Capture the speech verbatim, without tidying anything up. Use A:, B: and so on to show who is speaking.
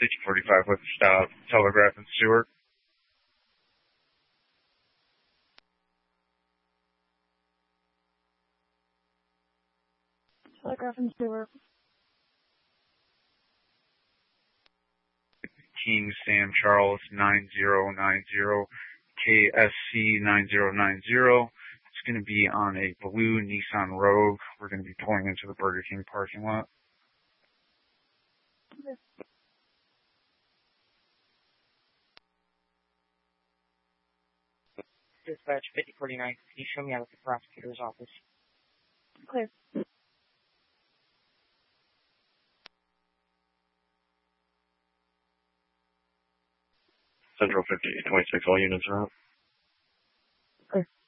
A: fifty forty-five with stop, Telegraph and Stewart.
B: Telegraph and Stewart.
A: King Sam Charles nine zero nine zero, K S C nine zero nine zero. It's going to be on a blue Nissan Rogue. We're going to be pulling into the Burger King parking lot.
B: Okay.
C: Dispatch fifty forty-nine, can you show me out of the prosecutor's office?
B: Clear.
D: Central fifty twenty-six, all units are out.
B: Clear.